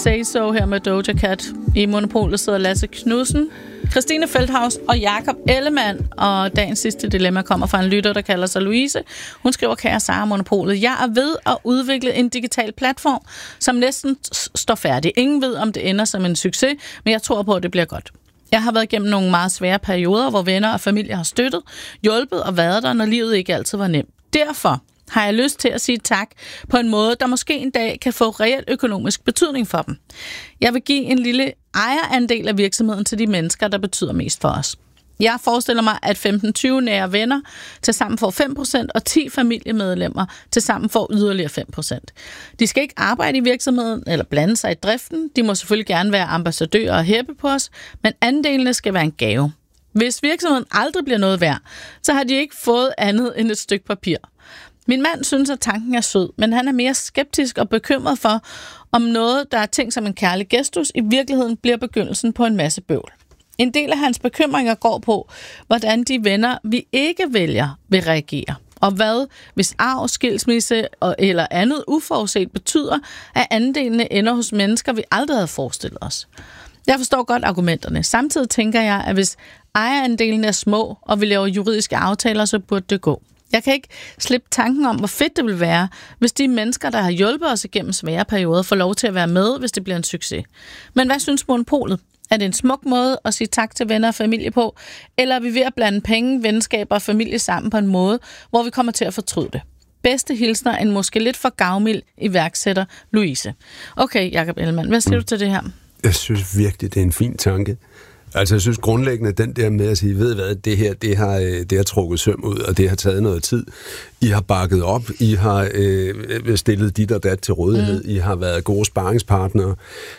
Say So her med Doja Cat. I Monopolet sidder Lasse Knudsen, Christine Feldhaus og Jakob Ellemann. Og dagens sidste dilemma kommer fra en lytter, der kalder sig Louise. Hun skriver, kære Sara Monopolet, jeg er ved at udvikle en digital platform, som næsten står færdig. Ingen ved, om det ender som en succes, men jeg tror på, at det bliver godt. Jeg har været igennem nogle meget svære perioder, hvor venner og familie har støttet, hjulpet og været der, når livet ikke altid var nemt. Derfor har jeg lyst til at sige tak på en måde, der måske en dag kan få reelt økonomisk betydning for dem. Jeg vil give en lille ejerandel af virksomheden til de mennesker, der betyder mest for os. Jeg forestiller mig, at 15-20 nære venner til sammen får 5%, og 10 familiemedlemmer til sammen får yderligere 5%. De skal ikke arbejde i virksomheden eller blande sig i driften. De må selvfølgelig gerne være ambassadører og hæppe på os, men andelene skal være en gave. Hvis virksomheden aldrig bliver noget værd, så har de ikke fået andet end et stykke papir. Min mand synes, at tanken er sød, men han er mere skeptisk og bekymret for, om noget, der er tænkt som en kærlig gestus, i virkeligheden bliver begyndelsen på en masse bøvl. En del af hans bekymringer går på, hvordan de venner, vi ikke vælger, vil reagere. Og hvad, hvis arv, skilsmisse eller andet uforudset betyder, at andelene ender hos mennesker, vi aldrig havde forestillet os. Jeg forstår godt argumenterne. Samtidig tænker jeg, at hvis ejerandelene er små, og vi laver juridiske aftaler, så burde det gå. Jeg kan ikke slippe tanken om, hvor fedt det vil være, hvis de mennesker, der har hjulpet os igennem svære perioder, får lov til at være med, hvis det bliver en succes. Men hvad synes Monopolet? Er det en smuk måde at sige tak til venner og familie på? Eller er vi ved at blande penge, venskaber og familie sammen på en måde, hvor vi kommer til at fortryde det? Bedste hilsner en måske lidt for gavmild iværksætter Louise. Okay, Jakob Ellemann, hvad siger du til det her? Jeg synes virkelig, det er en fin tanke. Altså, jeg synes grundlæggende, den der med at sige, ved hvad, det her, det har trukket søm ud, og det har taget noget tid. I har bakket op, I har stillet dit og dat til rådighed, I har været gode sparringspartnere,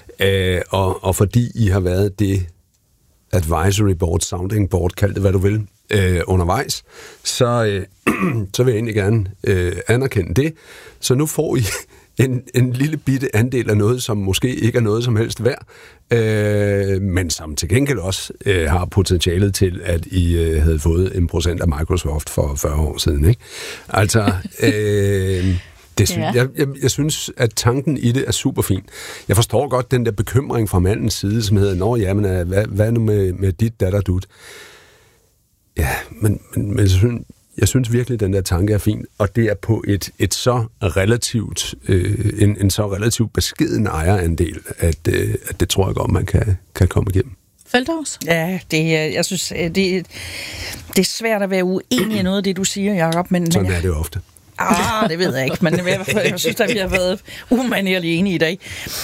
og fordi I har været det advisory board, sounding board, kald det hvad du vil, undervejs, så vil jeg egentlig gerne anerkende det. Så nu får I en lille bitte andel af noget, som måske ikke er noget som helst værd, men som til gengæld også har potentialet til, at I havde fået 1% af Microsoft for 40 år siden. Ikke? Altså, jeg synes, at tanken i det er super fin. Jeg forstår godt den der bekymring fra mandens side, som hedder, nå jamen, hvad nu med dit datter dut? Ja, men jeg synes virkelig, at den der tanke er fin, og det er på et så relativt, en så relativt beskeden ejerandel, at det tror jeg godt, man kan komme igennem. Feldhaus? Ja, jeg synes, det er svært at være uenig i noget af det, du siger, Jacob. Sådan er det jo ofte. Det ved jeg ikke, men jeg synes, at vi har været umanerligt enige i dag.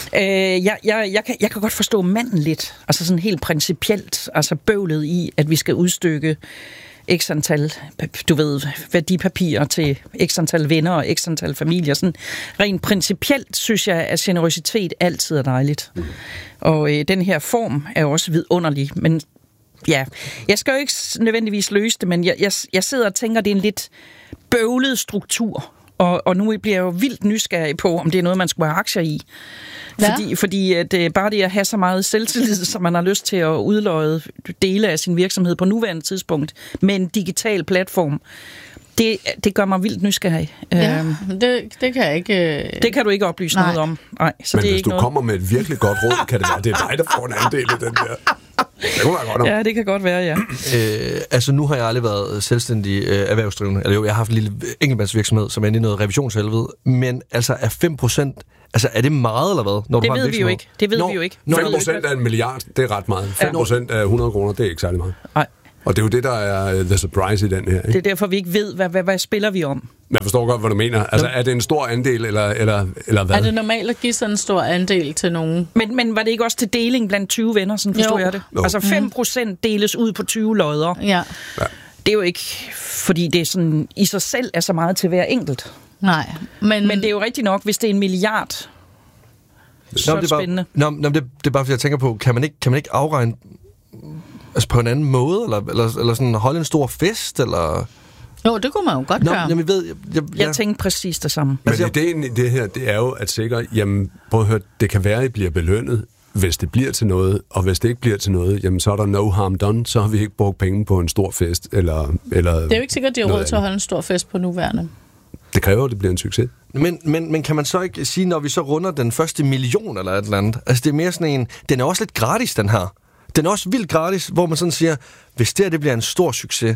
Jeg kan godt forstå manden lidt, altså sådan helt principielt, altså bøvlet i, at vi skal udstykke x antal, du ved, værdipapirer til x antal venner og x antal familier. Sådan rent principielt synes jeg, at generøsitet altid er dejligt. Og den her form er også vidunderlig, men ja, jeg skal jo ikke nødvendigvis løse det, men jeg sidder og tænker, at det er en lidt bøvlet struktur. Og nu bliver jeg jo vildt nysgerrig på, om det er noget, man skulle have aktier i. Fordi at bare det at have så meget selvtillid, som man har lyst til at udløje dele af sin virksomhed på nuværende tidspunkt med en digital platform, det gør mig vildt nysgerrig. Ja, det kan jeg ikke... Det kan du ikke oplyse noget om. Nej, så men det er hvis ikke du noget. Kommer med et virkelig godt råd, kan det være, det er dig, der får en andel i den der. Det kunne være godt om. Ja, det kan godt være, ja. Altså, nu har jeg aldrig været selvstændig erhvervsdrivende. Eller jo, jeg har haft en lille enkeltmandsvirksomhed, som er inde i noget revisionshelvede. Men altså, er 5%... Altså, er det meget, eller hvad? Når Det ved vi jo ikke. 5% af 1 milliard, det er ret meget. 5% af 100 kroner, det er ikke særlig meget. Nej. Og det er jo det, der er the surprise i den her. Ikke? Det er derfor, vi ikke ved, hvad spiller vi om. Jeg forstår godt, hvad du mener. Altså, er det en stor andel, eller hvad? Er det normalt at give sådan en stor andel til nogen? Men var det ikke også til deling blandt 20 venner, sådan forstår jeg det? Jo. Altså 5% deles ud på 20 lodder. Ja. Det er jo ikke, fordi det er sådan, i sig selv er så meget til hver enkelt. Nej. Men det er jo rigtigt nok, hvis det er 1 milliard. Så er det spændende. Det er bare, fordi jeg tænker på, kan man ikke afregne altså på en anden måde, eller sådan holde en stor fest, eller... Jo, det kunne man jo godt gøre. Jamen, jeg tænkte præcis det samme. Men ideen i det her, det er jo at sikre, jamen, prøv at høre, det kan være, at I bliver belønnet, hvis det bliver til noget, og hvis det ikke bliver til noget, jamen, så er der no harm done, så har vi ikke brugt penge på en stor fest, eller det er jo ikke sikkert, at de har råd til at holde en stor fest på nuværende. Det kræver, at det bliver en succes. Men kan man så ikke sige, når vi så runder den første million eller et eller andet, altså det er mere sådan en, den er også lidt gratis, den her. Den er også vildt gratis, hvor man sådan siger, hvis det bliver en stor succes,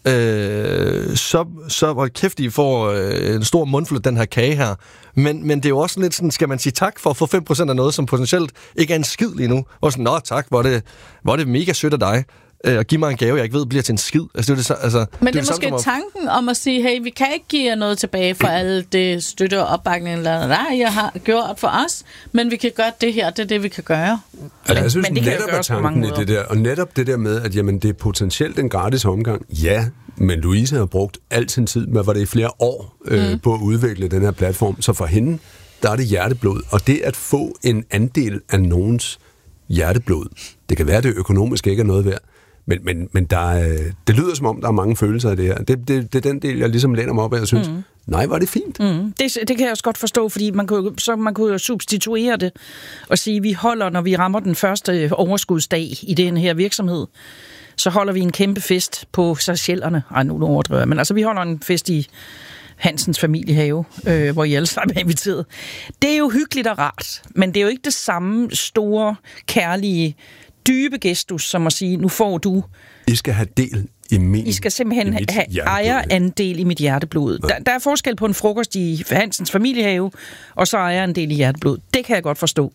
så hvor kæft, I får en stor mundfuld af den her kage her. Men det er jo også lidt sådan, skal man sige tak for at få 5% af noget, som potentielt ikke er en skid lige nu. Og sådan, nå tak, hvor er det mega sødt af dig. Og give mig en gave, jeg ikke ved, bliver til en skid. Altså, men det er måske tanken om at sige, hey, vi kan ikke give jer noget tilbage for alt det støtte og opbakning, eller nej, jeg har gjort for os, men vi kan gøre det her, det er det, vi kan gøre. Altså, jeg synes men det netop er tanken i det der, og netop det der med, at jamen, det er potentielt en gratis omgang, ja, men Louise har brugt al sin tid, hvad var det i flere år, på at udvikle den her platform, så for hende, der er det hjerteblod, og det at få en andel af nogens hjerteblod, det kan være, at det økonomisk ikke er noget værd, men det lyder som om, der er mange følelser i det her. Det er den del, jeg ligesom læner mig op af, og synes, nej, var det fint. Det kan jeg også godt forstå, fordi man kunne jo substituere det og sige, at vi holder, når vi rammer den første overskudsdag i den her virksomhed, så holder vi en kæmpe fest på Seychellerne. Ej, nu overdriver jeg, men altså vi holder en fest i Hansens familiehave, hvor I alle sammen er inviteret. Det er jo hyggeligt og rart, men det er jo ikke det samme store, kærlige, dybe gestus, som at sige, nu får du... I skal have del i min... I skal simpelthen have ejerandel i mit hjerteblod. Der er forskel på en frokost i Hansens familiehave, og så ejerandel i hjerteblod. Det kan jeg godt forstå.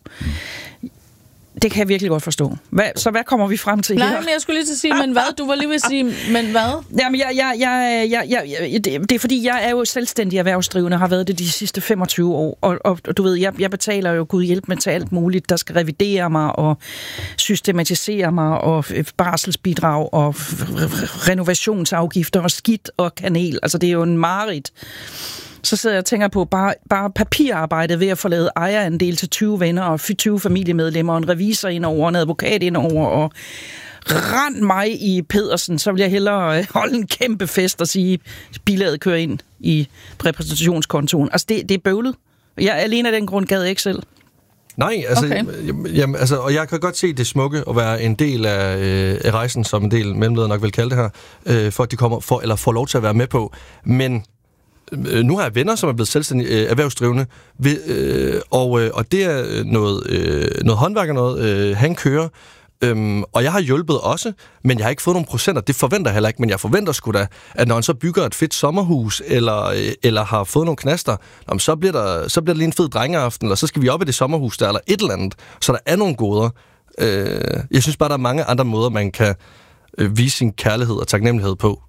Det kan jeg virkelig godt forstå. Så hvad kommer vi frem til her? Nej, men jeg skulle lige til sige, men hvad? Du var lige ved at sige, men hvad? Jamen, det er fordi, jeg er jo selvstændig erhvervsdrivende, har været det de sidste 25 år, og du ved, jeg betaler jo Gud hjælp med til alt muligt, der skal revidere mig og systematisere mig, og barselsbidrag og renovationsafgifter og skidt og kanel. Altså, det er jo en mareridt. Så sidder jeg og tænker på bare papirarbejdet ved at få lavet ejerandel til 20 venner og 20 familiemedlemmer og en revisor indover, en advokat indover og rend mig i Pedersen, så vil jeg hellere holde en kæmpe fest og sige, bilaget kører ind i repræsentationskontoen. Altså det er bøvlet. Jeg alene af den grund gad jeg ikke selv. Nej, altså, okay. Jamen, altså, og jeg kan godt se det smukke at være en del af rejsen, som en del mellemledere nok vil kalde det her, for at de kommer eller får lov til at være med på. Men nu har jeg venner, som er blevet selvstændige erhvervsdrivende, og det er noget håndværk og noget, han kører. Og jeg har hjulpet også, men jeg har ikke fået nogle procenter. Det forventer jeg heller ikke, men jeg forventer sgu da, at når han så bygger et fedt sommerhus, eller har fået nogle knaster, så bliver der lige en fed drengeaften, eller så skal vi op i det sommerhus der, eller et eller andet. Så der er nogle goder. Jeg synes bare, der er mange andre måder, man kan vise sin kærlighed og taknemmelighed på.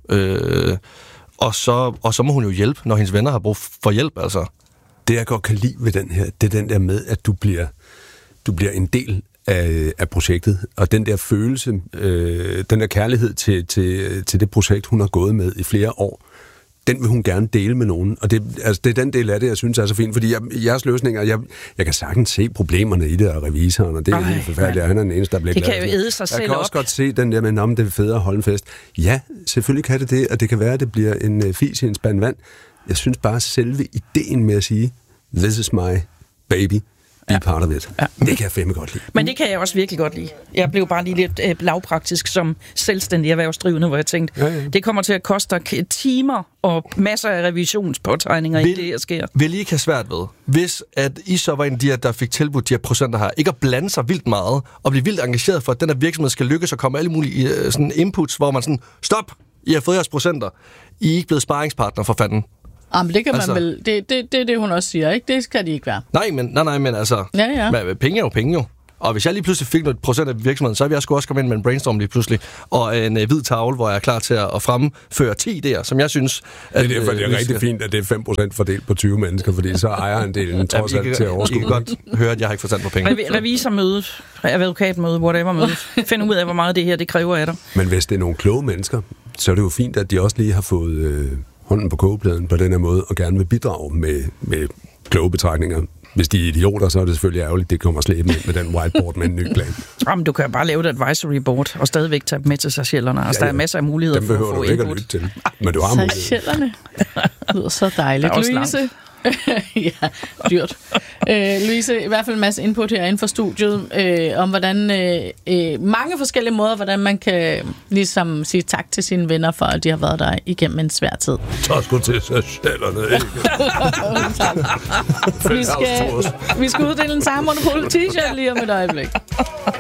Og så må hun jo hjælpe, når hendes venner har brug for hjælp, altså. Det, jeg godt kan lide ved den her, det er den der med, at du bliver en del af projektet, og den der følelse, den der kærlighed til det projekt, hun har gået med i flere år, den vil hun gerne dele med nogen, og det er den del af det, jeg synes er så fint, fordi jeres løsninger, jeg kan sagtens se problemerne i det, og revisoren, og det er helt forfærdeligt, og han er den eneste, der bliver glad. Det kan jo æde sig selv op. Jeg kan også godt se den der med, om det er fedt at holde en fest. Ja, selvfølgelig kan det, og det kan være, at det bliver en fis i en spand vand. Jeg synes bare, selve ideen med at sige, this is my baby, be part of it. Ja. Det kan jeg fandme godt lide. Men det kan jeg også virkelig godt lide. Jeg blev bare lige lidt lavpraktisk som selvstændig erhvervsdrivende, hvor jeg tænkte, det kommer til at koste timer og masser af revisionspåtegninger i det, her sker. Vil I ikke have svært ved, hvis at I så var en af de, der fik tilbudt de her procenter her, ikke at blande sig vildt meget, og blive vildt engageret for, at den her virksomhed skal lykkes og komme alle mulige sådan inputs, hvor man sådan, stop, I har fået jeres procenter. I er ikke blevet sparringspartner for fanden. Jamen, det kan man vel... Det er det, hun også siger, ikke? Det skal de ikke være. Nej, men altså... Ja. Penge er jo penge jo. Og hvis jeg lige pludselig fik noget procent af virksomheden, så vil jeg sgu også komme ind med en brainstorm lige pludselig. Og en hvid tavle, hvor jeg er klar til at fremføre 10 idéer, som jeg synes... Det er derfor, det er rigtig fint, at det er 5% fordelt på 20 mennesker, fordi så ejer en del trods alt til at overskue. I kan godt høre, at jeg har ikke forstand på penge. Revisormødet, advokatmødet, whatever-mødet. Find ud af, hvor meget det her det kræver af dig. Men hvis det er nogle kloge mennesker, så er det jo fint, at de også lige har fået... hånden på kogepladen på den her måde, og gerne vil bidrage med kloge betragtninger. Hvis de er idioter, så er det selvfølgelig ærgerligt, det kommer slæbe med den whiteboard med en ny plan. Jamen, du kan bare lave et advisory board, og stadigvæk tage med til Seychellerne. Altså, der er masser af muligheder for at få input. Dem behøver du ikke at lytte til, men du har muligheder. Seychellerne lyder så dejligt. Louise, Ja, dyrt. Louise, i hvert fald en masse input her inden for studiet, om hvordan mange forskellige måder, hvordan man kan ligesom sige tak til sine venner for, at de har været der igennem en svær tid. Tak sgu til Seychellerne, ikke? Vi skal uddele en Sara Monopol t-shirt lige om et øjeblik.